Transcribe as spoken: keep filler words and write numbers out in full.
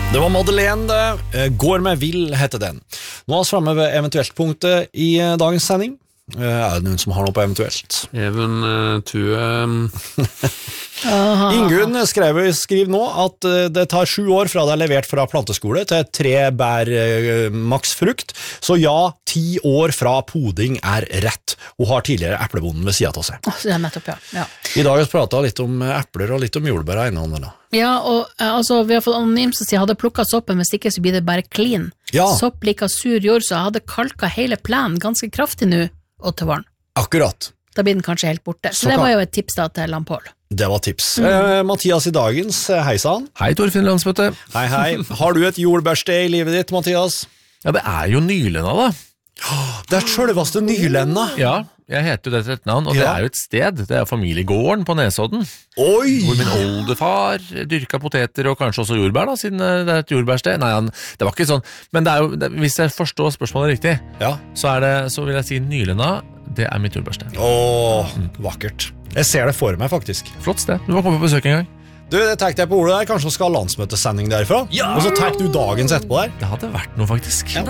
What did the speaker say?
Det var Madeleine det. Går med vill heter den. Nå er vi fremme ved eventuelt punktet i dagens sending. Er det noen som har noe på eventuelt? Even uh, Tue um... Ingunn skriver, skriver nå at det tar sju år fra det er levert fra planteskole til tre bær uh, maksfrukt, så ja, ti år fra poding er rett. Hun har tidligere eplebonden ved siden av seg. Det er nettopp, ja. ja. I dag har vi pratet litt om epler og litt om jordbær av innholdet da. Ja, og altså, vi har fått anonym som sier, hadde plukket soppen, hvis ikke så blir det bare clean. Ja. Sopp liker sur jord, så jeg hadde kalket hele plenen ganske kraftig nå, og til våren. Akkurat. Da blir den kanskje helt borte. Så, Så det kan... var jo et tips da til Lampol. Det var tips. Mm. Eh, Mathias i dagens, hei sann. Hei Torfinn Landsmøte. Hei, hei. Har du et jordbærsted i livet ditt, Mathias? Ja, det er jo Nylenda da. Det er selveste Nylenda. Ja, jeg heter jo det til et navn, og ja. Det er jo et sted. Det er familiegården på Nesodden. Oi! Hvor min oldefar dyrka poteter og kanskje også jordbær da, siden det er et jordbærsted. Nei, det var ikke sånn. Men det er jo, det, hvis jeg forstår spørsmålet riktig, ja. så, er det, så vil jeg si Nylenda, det er mitt jordbærsted. Åh, mm. vakkert. Jeg ser det for meg faktisk. Flott sted. Du må komme på besøk en gang. Du, det tenkte jeg på ordet der. Kanskje skal ha landsmøtesending derfra? Ja! Og så tek du dagens etterpå der. Det hadde vært noe faktisk. Ja.